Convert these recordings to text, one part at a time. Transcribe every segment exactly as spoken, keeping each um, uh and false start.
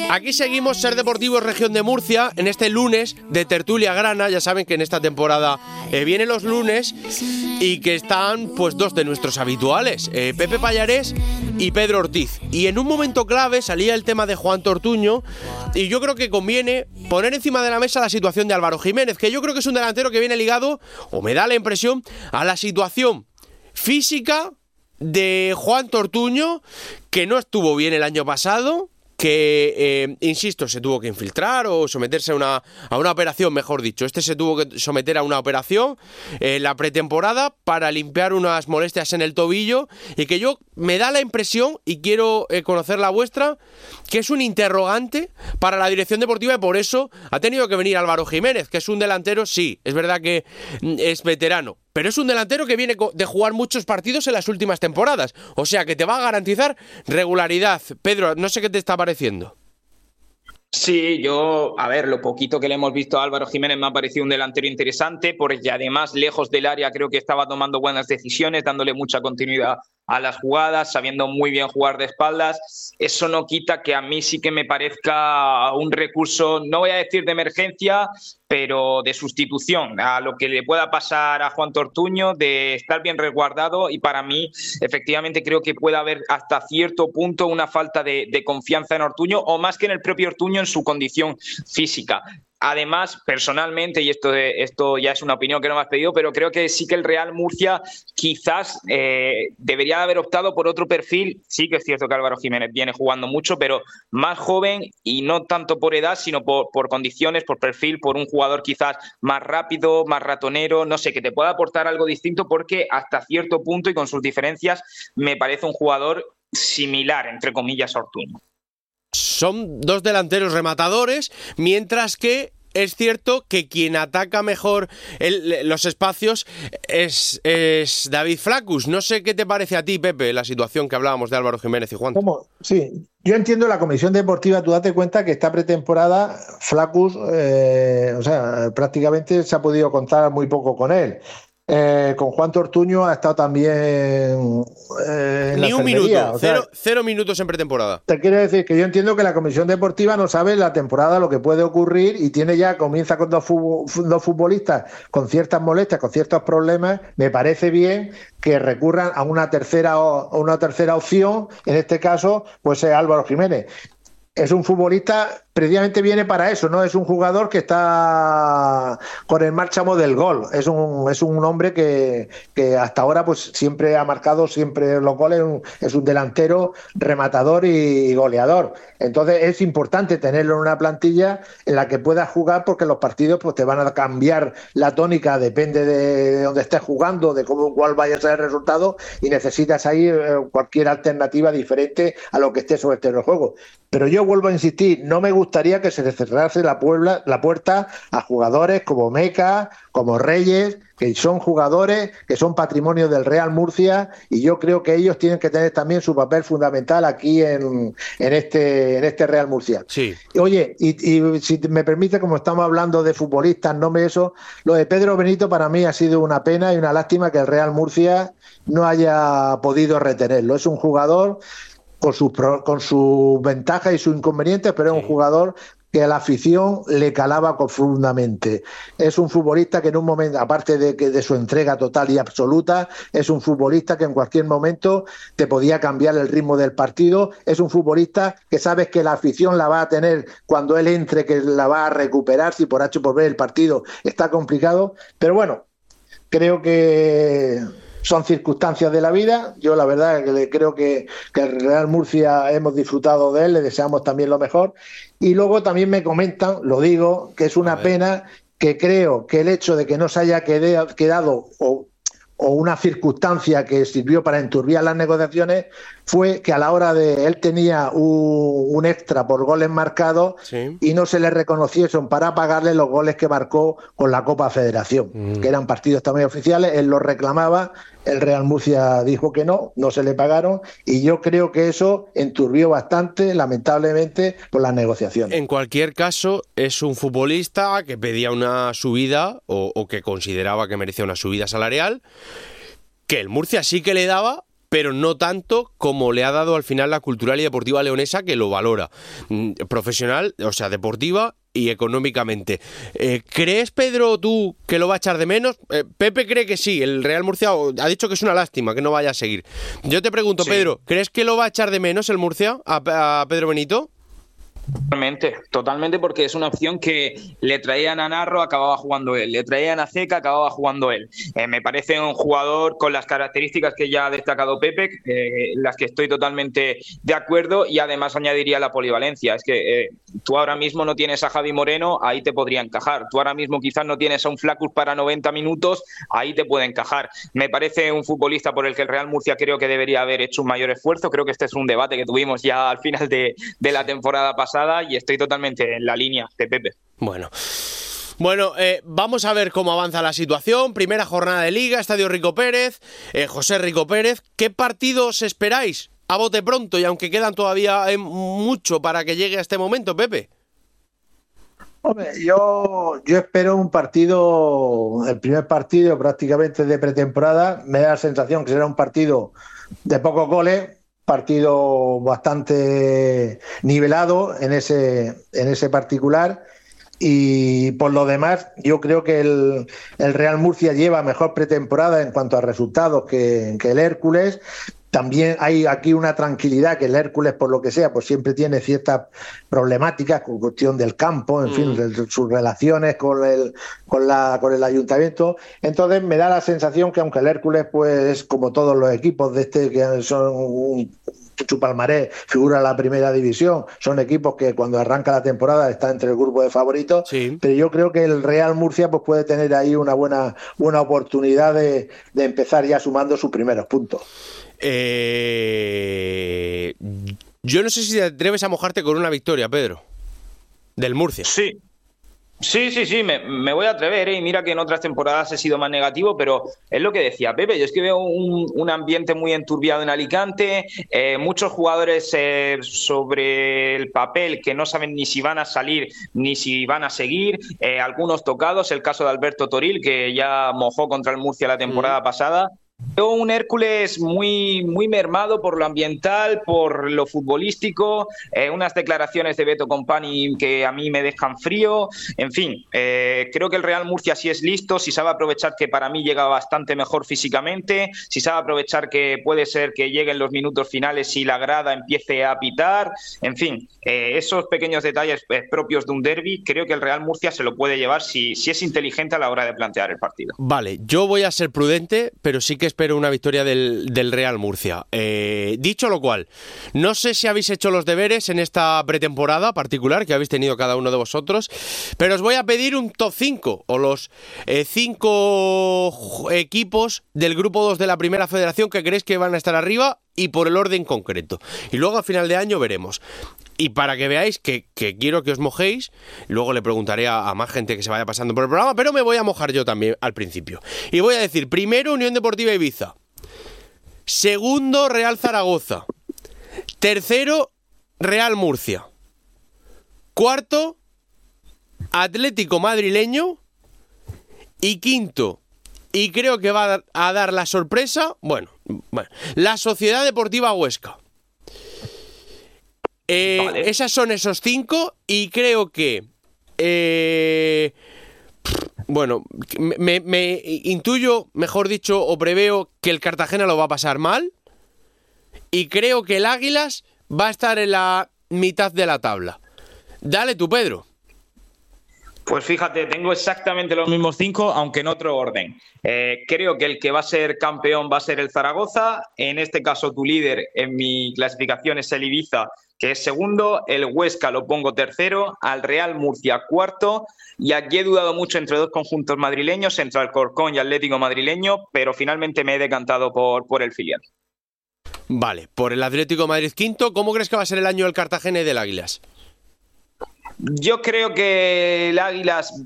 Aquí seguimos, Ser Deportivos Región de Murcia, en este lunes de Tertulia Grana. Ya saben que en esta temporada eh, vienen los lunes y que están pues dos de nuestros habituales, eh, Pepe Pallarés y Pedro Ortiz. Y en un momento clave salía el tema de Juan Ortuño y yo creo que conviene poner encima de la mesa la situación de Álvaro Jiménez, que yo creo que es un delantero que viene ligado, o me da la impresión, a la situación física de Juan Ortuño, que no estuvo bien el año pasado, que, eh, insisto, se tuvo que infiltrar o someterse a una, a una operación, mejor dicho. Este se tuvo que someter a una operación en la pretemporada para limpiar unas molestias en el tobillo y que yo me da la impresión, y quiero eh, conocer la vuestra, que es un interrogante para la dirección deportiva y por eso ha tenido que venir Álvaro Jiménez, que es un delantero, sí, es verdad que es veterano, pero es un delantero que viene de jugar muchos partidos en las últimas temporadas, o sea que te va a garantizar regularidad. Pedro, no sé qué te está pareciendo. Sí, yo, a ver, lo poquito que le hemos visto a Álvaro Jiménez me ha parecido un delantero interesante, porque además, lejos del área, creo que estaba tomando buenas decisiones, dándole mucha continuidad a las jugadas, sabiendo muy bien jugar de espaldas. Eso no quita que a mí sí que me parezca un recurso, no voy a decir de emergencia, pero de sustitución a lo que le pueda pasar a Juan Ortuño, de estar bien resguardado, y para mí efectivamente creo que puede haber hasta cierto punto una falta de, de confianza en Ortuño, o más que en el propio Ortuño, en su condición física. Además, personalmente, y esto, esto ya es una opinión que no me has pedido, pero creo que sí que el Real Murcia quizás eh, debería haber optado por otro perfil. Sí que es cierto que Álvaro Jiménez viene jugando mucho, pero más joven, y no tanto por edad, sino por, por condiciones, por perfil, por un jugador quizás más rápido, más ratonero, no sé, que te pueda aportar algo distinto, porque hasta cierto punto y con sus diferencias me parece un jugador similar, entre comillas, a Ortuño. Son dos delanteros rematadores, mientras que es cierto que quien ataca mejor el, los espacios es, es David Flaccus. No sé qué te parece a ti, Pepe, la situación que hablábamos de Álvaro Jiménez y Juan. ¿Cómo? Sí, yo entiendo la comisión deportiva. Tú date cuenta que esta pretemporada Flaccus, eh, o sea, prácticamente se ha podido contar muy poco con él. Eh, con Juan Ortuño ha estado también eh, en ni la un minuto, o sea, cero, cero minutos en pretemporada. Te quiero decir que yo entiendo que la comisión deportiva no sabe la temporada lo que puede ocurrir y tiene ya, comienza con dos, fútbol, dos futbolistas con ciertas molestias, con ciertos problemas. Me parece bien que recurran a una tercera, a una tercera opción, en este caso pues es Álvaro Jiménez. Es un futbolista, precisamente viene para eso, ¿no? Es un jugador que está con el márchamo del gol. Es un, es un hombre que, que hasta ahora pues siempre ha marcado siempre los goles. Es un delantero, rematador y goleador. Entonces es importante tenerlo en una plantilla en la que puedas jugar, porque los partidos pues te van a cambiar la tónica, depende de dónde estés jugando, de cómo, cuál vaya a ser el resultado, y necesitas ahí cualquier alternativa diferente a lo que esté sobre el terreno de juego. Pero yo vuelvo a insistir, no me gustaría que se le cerrase la, puebla, la puerta a jugadores como Meca, como Reyes, que son jugadores que son patrimonio del Real Murcia, y yo creo que ellos tienen que tener también su papel fundamental aquí en, en, este, en este Real Murcia. Sí. Oye, y, y si me permite, como estamos hablando de futbolistas, no me eso, lo de Pedro Benito para mí ha sido una pena y una lástima que el Real Murcia no haya podido retenerlo. Es un jugador con sus con sus ventajas y sus inconvenientes, pero es un jugador que a la afición le calaba profundamente. Es un futbolista que en un momento, aparte de que de su entrega total y absoluta, es un futbolista que en cualquier momento te podía cambiar el ritmo del partido. Es un futbolista que sabes que la afición la va a tener cuando él entre, que la va a recuperar si por H por B el partido está complicado. Pero bueno, creo que son circunstancias de la vida. Yo la verdad es que creo que, que el Real Murcia hemos disfrutado de él, le deseamos también lo mejor. Y luego también me comentan, lo digo, que es una pena, que creo que el hecho de que no se haya quedado o, o una circunstancia que sirvió para enturbiar las negociaciones fue que a la hora de él tenía un, un extra por goles marcados, sí, y no se le reconocieron para pagarle los goles que marcó con la Copa Federación, mm. que eran partidos también oficiales. Él los reclamaba, el Real Murcia dijo que no, no se le pagaron, y yo creo que eso enturbió bastante, lamentablemente, por las negociaciones. En cualquier caso, es un futbolista que pedía una subida o, o que consideraba que merecía una subida salarial, que el Murcia sí que le daba, pero no tanto como le ha dado al final la Cultural y Deportiva Leonesa, que lo valora mm, profesional, o sea, deportiva y económicamente. Eh, ¿Crees, Pedro, tú que lo va a echar de menos? Eh, Pepe cree que sí, el Real Murcia ha dicho que es una lástima que no vaya a seguir. Yo te pregunto, sí. Pedro, ¿crees que lo va a echar de menos el Murcia a, a Pedro Benito? Totalmente, totalmente, porque es una opción que le traían a Narro, acababa jugando él, le traían a Zeca, acababa jugando él. Eh, me parece un jugador con las características que ya ha destacado Pepe, eh, las que estoy totalmente de acuerdo, y además añadiría la polivalencia. Es que eh, tú ahora mismo no tienes a Javi Moreno, ahí te podría encajar. Tú ahora mismo quizás no tienes a un Flaccus para noventa minutos, ahí te puede encajar. Me parece un futbolista por el que el Real Murcia creo que debería haber hecho un mayor esfuerzo. Creo que este es un debate que tuvimos ya al final de, de la temporada pasada, y estoy totalmente en la línea de Pepe. Bueno, bueno eh, vamos a ver cómo avanza la situación. Primera jornada de Liga, Estadio Rico Pérez, eh, José Rico Pérez. ¿Qué partidos esperáis a bote pronto? Y aunque quedan todavía eh, mucho para que llegue a este momento, Pepe. Hombre, yo, yo espero un partido, el primer partido prácticamente de pretemporada. Me da la sensación que será un partido de pocos goles, partido bastante nivelado en ese, en ese particular, y por lo demás yo creo que el, el Real Murcia lleva mejor pretemporada en cuanto a resultados que, que el Hércules. También hay aquí una tranquilidad, que el Hércules, por lo que sea, pues siempre tiene ciertas problemáticas con cuestión del campo, en mm. fin, de sus relaciones con el, con, la, con el ayuntamiento. Entonces me da la sensación que aunque el Hércules, pues como todos los equipos de este, que son un, su palmarés figura en la primera división, son equipos que cuando arranca la temporada están entre el grupo de favoritos, sí. Pero yo creo que el Real Murcia pues puede tener ahí una buena, buena oportunidad de, de empezar ya sumando sus primeros puntos. Eh... Yo no sé si te atreves a mojarte con una victoria, Pedro, del Murcia. Sí, sí, sí, sí, me, me voy a atrever, ¿eh? Y mira que en otras temporadas he sido más negativo, pero es lo que decía Pepe, yo es que veo un, un ambiente muy enturbiado en Alicante, eh, muchos jugadores eh, sobre el papel que no saben ni si van a salir ni si van a seguir, eh, algunos tocados, el caso de Alberto Toril, que ya mojó contra el Murcia la temporada mm. pasada. Veo un Hércules muy, muy mermado por lo ambiental, por lo futbolístico, eh, unas declaraciones de Beto Company que a mí me dejan frío. En fin, eh, creo que el Real Murcia sí es listo, si sabe aprovechar que para mí llega bastante mejor físicamente, si sabe aprovechar que puede ser que lleguen los minutos finales y la grada empiece a pitar. En fin, eh, esos pequeños detalles eh, propios de un derbi, creo que el Real Murcia se lo puede llevar si, si es inteligente a la hora de plantear el partido. Vale, yo voy a ser prudente, pero sí que espero una victoria del, del Real Murcia. Eh, dicho lo cual, no sé si habéis hecho los deberes en esta pretemporada particular que habéis tenido cada uno de vosotros, pero os voy a pedir un top cinco o los eh, cinco equipos del grupo dos de la Primera Federación que creéis que van a estar arriba y por el orden concreto. Y luego a final de año veremos. Y para que veáis que, que quiero que os mojéis, luego le preguntaré a, a más gente que se vaya pasando por el programa, pero me voy a mojar yo también al principio. Y voy a decir, primero Unión Deportiva Ibiza, segundo Real Zaragoza, tercero Real Murcia, cuarto Atlético Madrileño y quinto, y creo que va a dar la sorpresa, bueno, bueno la Sociedad Deportiva Huesca. Eh, vale. Esas son esos cinco y creo que eh, bueno, me, me intuyo, mejor dicho, o preveo que el Cartagena lo va a pasar mal y creo que el Águilas va a estar en la mitad de la tabla. Dale tú, Pedro. Pues fíjate, tengo exactamente los mismos cinco, aunque en otro orden. Eh, creo que el que va a ser campeón va a ser el Zaragoza. En este caso, tu líder en mi clasificación es el Ibiza, que es segundo. El Huesca lo pongo tercero. Al Real Murcia cuarto. Y aquí he dudado mucho entre dos conjuntos madrileños, entre Alcorcón y Atlético Madrileño, pero finalmente me he decantado por, por el filial. Vale, por el Atlético Madrid quinto. ¿Cómo crees que va a ser el año del Cartagena y del Águilas? Yo creo que el Águilas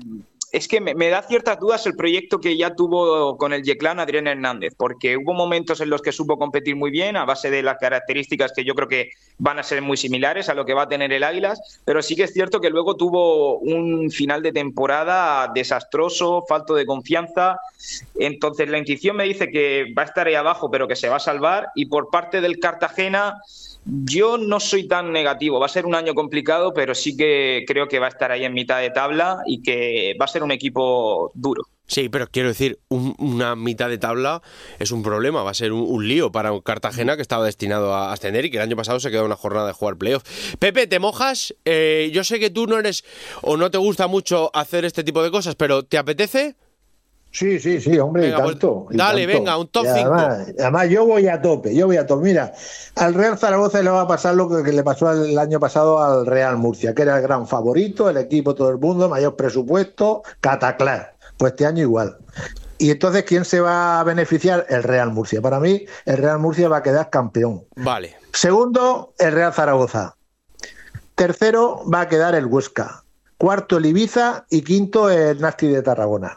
es que me, me da ciertas dudas el proyecto que ya tuvo con el Yeclán Adrián Hernández, porque hubo momentos en los que supo competir muy bien a base de las características que yo creo que van a ser muy similares a lo que va a tener el Águilas, pero sí que es cierto que luego tuvo un final de temporada desastroso, falto de confianza. Entonces la intuición me dice que va a estar ahí abajo, pero que se va a salvar. Y por parte del Cartagena, yo no soy tan negativo. Va a ser un año complicado, pero sí que creo que va a estar ahí en mitad de tabla y que va a ser un equipo duro. Sí, pero quiero decir, un, una mitad de tabla es un problema, va a ser un, un lío para un Cartagena que estaba destinado a ascender y que el año pasado se quedó una jornada de jugar playoff. Pepe, ¿te mojas? Eh, yo sé que tú no eres o no te gusta mucho hacer este tipo de cosas, pero ¿te apetece? Sí, sí, sí, hombre, venga, y tanto. Pues, dale, y tanto. venga, un top cinco. Además, además, yo voy a tope, yo voy a tope. Mira, al Real Zaragoza le va a pasar lo que le pasó el año pasado al Real Murcia, que era el gran favorito, el equipo, todo el mundo, mayor presupuesto, cataclán. Pues este año igual. Y entonces, ¿quién se va a beneficiar? El Real Murcia. Para mí, el Real Murcia va a quedar campeón. Vale. Segundo, el Real Zaragoza. Tercero, va a quedar el Huesca. Cuarto, el Ibiza. Y quinto, el Nasti de Tarragona.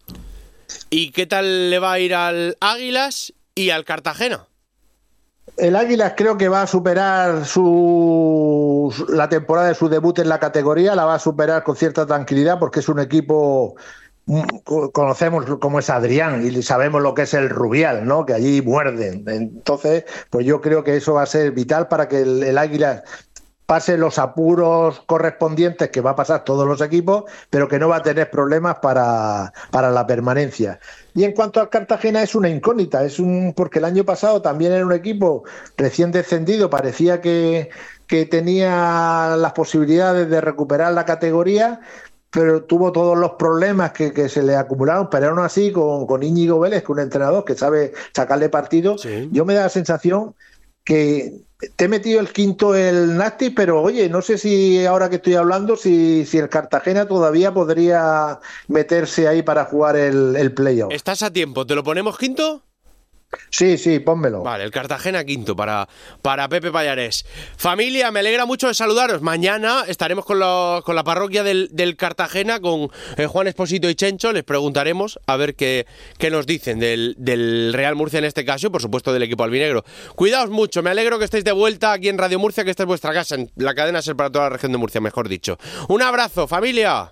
¿Y qué tal le va a ir al Águilas y al Cartagena? El Águilas creo que va a superar su la temporada de su debut en la categoría, la va a superar con cierta tranquilidad porque es un equipo, conocemos cómo es Adrián y sabemos lo que es el Rubial, ¿no? Que allí muerden. Entonces, pues yo creo que eso va a ser vital para que el, el Águilas pase los apuros correspondientes que va a pasar todos los equipos, pero que no va a tener problemas para, para la permanencia. Y en cuanto al Cartagena, es una incógnita, es un porque el año pasado también era un equipo recién descendido, parecía que, que tenía las posibilidades de recuperar la categoría, pero tuvo todos los problemas que, que se le acumularon, pero aún así con, con Íñigo Vélez, que es un entrenador que sabe sacarle partido, sí. Yo me da la sensación que te he metido el quinto el Nasti, pero oye, no sé si ahora que estoy hablando, si, si el Cartagena todavía podría meterse ahí para jugar el, el playoff. Estás a tiempo, ¿te lo ponemos quinto? Sí, sí, pónmelo. Vale, el Cartagena quinto para, para Pepe Pallarés. Familia, me alegra mucho de saludaros. Mañana estaremos con, lo, con la parroquia del, del Cartagena, con eh, Juan Esposito y Chencho. Les preguntaremos a ver qué, qué nos dicen del, del Real Murcia en este caso y por supuesto del equipo albinegro. Cuidaos mucho, me alegro que estéis de vuelta aquí en Radio Murcia, que esta es vuestra casa, en la cadena SER para toda la región de Murcia, mejor dicho. Un abrazo, familia.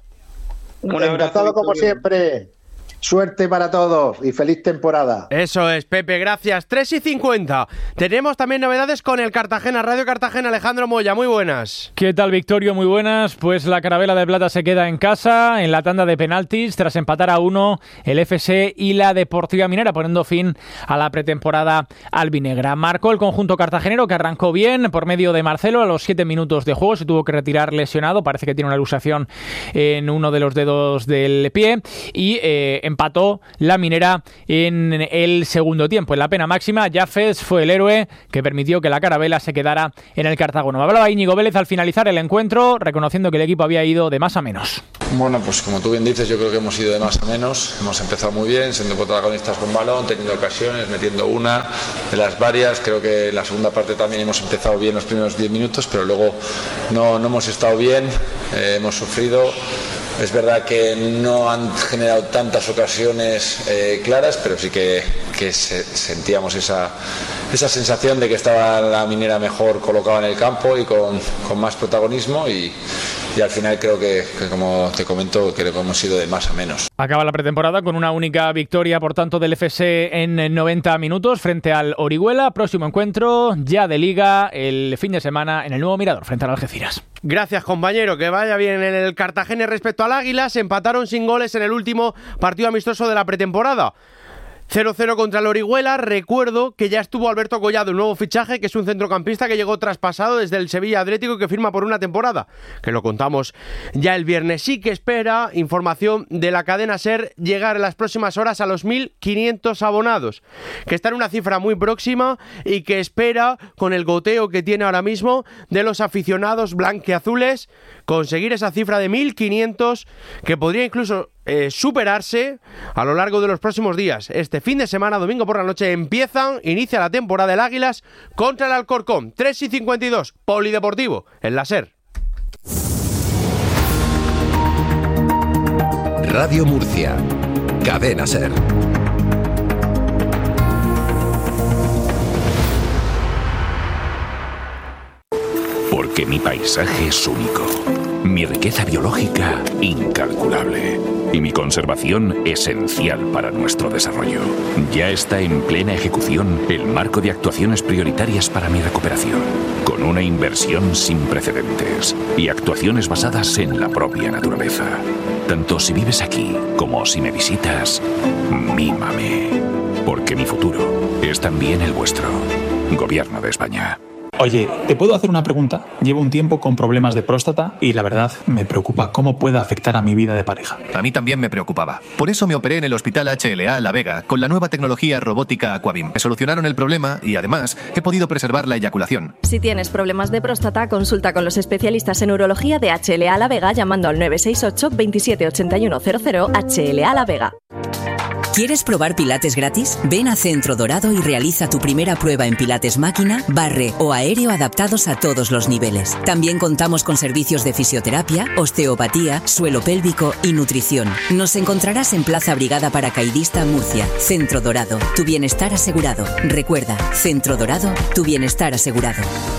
Un abrazo, encantado como siempre. Suerte para todos y feliz temporada. Eso es, Pepe, gracias. tres y cincuenta. Tenemos también novedades con el Cartagena, Radio Cartagena. Alejandro Moya, muy buenas. ¿Qué tal, Victorio? Muy buenas. Pues la Carabela de Plata se queda en casa en la tanda de penaltis tras empatar a uno el F S y la Deportiva Minera, poniendo fin a la pretemporada albinegra. Marcó el conjunto cartagenero, que arrancó bien por medio de Marcelo a los siete minutos de juego. Se tuvo que retirar lesionado. Parece que tiene una luxación en uno de los dedos del pie. Y eh, empató la Minera en el segundo tiempo. En la pena máxima, Jafes fue el héroe que permitió que la Carabela se quedara en el Cartago. Hablaba Íñigo Vélez al finalizar el encuentro, reconociendo que el equipo había ido de más a menos. Bueno, pues como tú bien dices, yo creo que hemos ido de más a menos. Hemos empezado muy bien, siendo protagonistas con balón, teniendo ocasiones, metiendo una de las varias. Creo que en la segunda parte también hemos empezado bien los primeros diez minutos, pero luego no, no hemos estado bien, eh, hemos sufrido. Es verdad que no han generado tantas ocasiones eh, claras, pero sí que, que se, sentíamos esa, esa sensación de que estaba la Minera mejor colocada en el campo y con, con más protagonismo y, y al final creo que, que, como te comento, creo que hemos ido de más a menos. Acaba la pretemporada con una única victoria, por tanto, del F S en noventa minutos frente al Orihuela. Próximo encuentro ya de Liga el fin de semana en el Nuevo Mirador frente al Algeciras. Gracias, compañero, que vaya bien en el Cartagena. Respecto al Águila, se empataron sin goles en el último partido amistoso de la pretemporada. cero cero contra el Orihuela. Recuerdo que ya estuvo Alberto Collado, un nuevo fichaje, que es un centrocampista que llegó traspasado desde el Sevilla Atlético y que firma por una temporada, que lo contamos ya el viernes. Sí que espera, información de la cadena SER, llegar en las próximas horas a los mil quinientos abonados, que está en una cifra muy próxima y que espera, con el goteo que tiene ahora mismo de los aficionados blanqueazules, conseguir esa cifra de mil quinientos, que podría incluso Eh, superarse a lo largo de los próximos días. Este fin de semana, domingo por la noche, empiezan, inicia la temporada del Águilas contra el Alcorcón. tres y cincuenta y dos, Polideportivo, en la SER. Radio Murcia. Cadena SER. Porque mi paisaje es único, mi riqueza biológica incalculable y mi conservación esencial para nuestro desarrollo. Ya está en plena ejecución el marco de actuaciones prioritarias para mi recuperación, con una inversión sin precedentes y actuaciones basadas en la propia naturaleza. Tanto si vives aquí como si me visitas, mímame, porque mi futuro es también el vuestro. Gobierno de España. Oye, ¿te puedo hacer una pregunta? Llevo un tiempo con problemas de próstata y la verdad me preocupa cómo pueda afectar a mi vida de pareja. A mí también me preocupaba. Por eso me operé en el Hospital H L A La Vega con la nueva tecnología robótica Aquabim. Me solucionaron el problema y además he podido preservar la eyaculación. Si tienes problemas de próstata, consulta con los especialistas en urología de H L A La Vega llamando al nueve seis ocho, veintisiete ochenta y uno cero cero H L A La Vega. ¿Quieres probar Pilates gratis? Ven a Centro Dorado y realiza tu primera prueba en Pilates máquina, barre o aéreo adaptados a todos los niveles. También contamos con servicios de fisioterapia, osteopatía, suelo pélvico y nutrición. Nos encontrarás en Plaza Brigada Paracaidista, Murcia. Centro Dorado, tu bienestar asegurado. Recuerda, Centro Dorado, tu bienestar asegurado.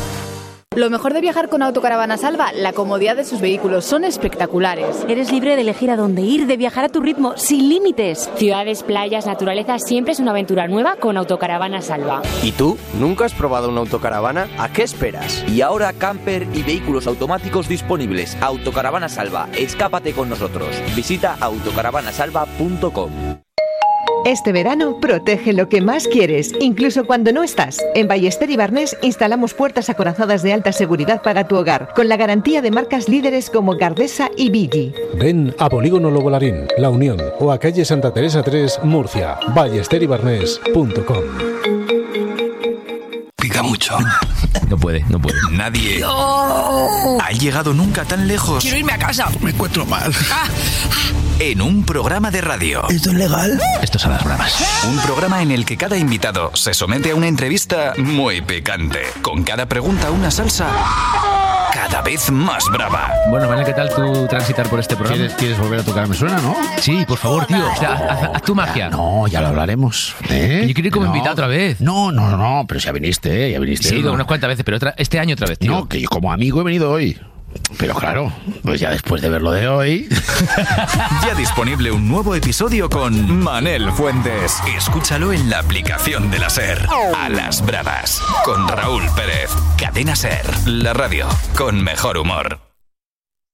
Lo mejor de viajar con Autocaravana Salva, la comodidad de sus vehículos, son espectaculares. Eres libre de elegir a dónde ir, de viajar a tu ritmo, sin límites. Ciudades, playas, naturaleza, siempre es una aventura nueva con Autocaravana Salva. ¿Y tú? ¿Nunca has probado una autocaravana? ¿A qué esperas? Y ahora camper y vehículos automáticos disponibles. Autocaravana Salva, escápate con nosotros. Visita autocaravana salva punto com. Este verano, protege lo que más quieres, incluso cuando no estás. En Ballester y Barnés instalamos puertas acorazadas de alta seguridad para tu hogar, con la garantía de marcas líderes como Gardesa y Vigi. Ven a Polígono Lobolarín, La Unión, o a calle Santa Teresa tres, Murcia. ballester y barnés punto com. Pica mucho. No puede, no puede. Nadie no. ha llegado nunca tan lejos. Quiero irme a casa. Me encuentro mal. Ah. En un programa de radio. ¿Esto es legal? Estos son las bravas. Un programa en el que cada invitado se somete a una entrevista muy picante. Con cada pregunta una salsa cada vez más brava. Bueno, Manel, ¿qué tal tú transitar por este programa? ¿Quieres, ¿Quieres volver a tocar? ¿Me suena, no? Sí, por favor, tío. O sea, haz, haz tu magia. No, ya lo hablaremos. ¿Eh? Yo quiero ir como no. invitado otra vez. No, no, no, no, pero ya viniste, ¿eh? Ya viniste. Sí, ¿no? unas cuantas veces, pero otra, este año otra vez, tío. No, que yo como amigo he venido hoy. Pero claro, pues ya después de ver lo de hoy... Ya disponible un nuevo episodio con Manel Fuentes. Escúchalo en la aplicación de la SER. A las bravas, con Raúl Pérez. Cadena SER, la radio con mejor humor.